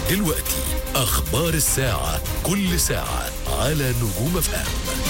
دلوقتي أخبار الساعة، كل ساعة على نجوم اف ام.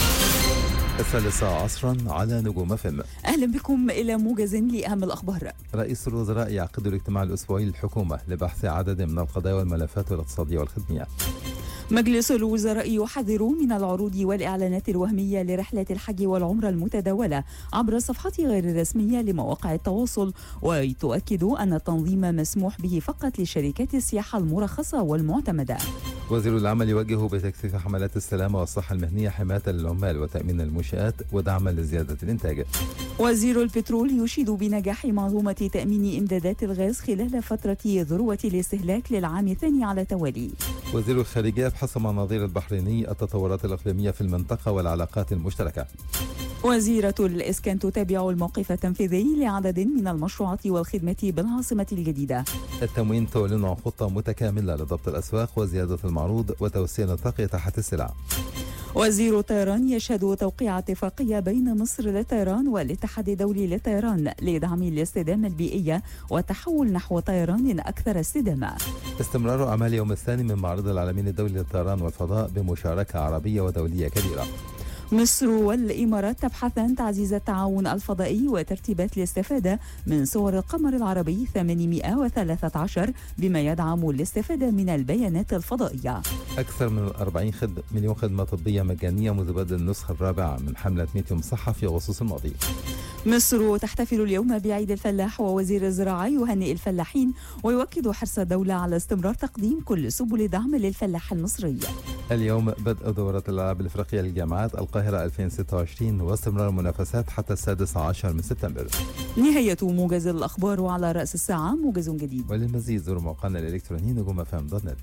3 على نجوم اف ام. أهلا بكم إلى موجز لأهم الأخبار. رئيس الوزراء يعقد الاجتماع الأسبوعي للحكومة لبحث عدد من القضايا والملفات الاقتصادية والخدمية. مجلس الوزراء يحذر من العروض والإعلانات الوهمية لرحلة الحج والعمرة المتداولة عبر الصفحات غير الرسمية لمواقع التواصل، وتؤكد أن التنظيم مسموح به فقط لشركات السياحة المرخصة والمعتمدة. وزير العمل يوجه بتكثيف حملات السلامة والصحة المهنية حماية للعمال وتأمين المنشآت ودعما لزيادة الإنتاج. وزير البترول يشيد بنجاح منظومة تأمين إمدادات الغاز خلال فترة ذروة الاستهلاك للعام الثاني على التوالي. وزير الخارجية يبحث مع النظير البحريني التطورات الإقليمية في المنطقة والعلاقات المشتركة. وزيرة الإسكان تتابع الموقف التنفيذي لعدد من المشروعات والخدمات بالعاصمة الجديدة. التموين تعلن عن خطة متكاملة لضبط الأسواق وزيادة المعروض وتوسيع نطاق تحت السلع. وزير الطيران يشهد توقيع اتفاقية بين مصر للطيران والاتحاد الدولي للطيران لدعم الاستدامة البيئية والتحول نحو طيران أكثر استدامة. استمرار أعمال يوم الثاني من معرض العالمين الدولي للطيران والفضاء بمشاركة عربية ودولية كبيرة. مصر والإمارات تبحثان تعزيز التعاون الفضائي وترتيبات الاستفادة من صور القمر العربي 813 بما يدعم الاستفادة من البيانات الفضائية. أكثر من 40 مليون خدمة طبية مجانية منذ بدء النسخة الرابعة من حملة 100 صحة في أغسطس الماضي. مصر تحتفل اليوم بعيد الفلاح، ووزير الزراعة يهنئ الفلاحين ويؤكد حرص الدولة على استمرار تقديم كل سبل الدعم للفلاح المصري. اليوم بدء دورة الألعاب الإفريقية للجامعات القاهرة 2026 واستمرار المنافسات حتى 16 من سبتمبر. نهاية موجز الأخبار، على رأس الساعة موجز جديد. وللمزيد زوروا موقعنا الإلكتروني نجومفم.net.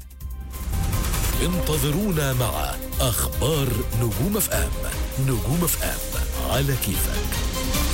انتظرونا مع أخبار نجوم اف ام. نجوم اف ام على كيفك.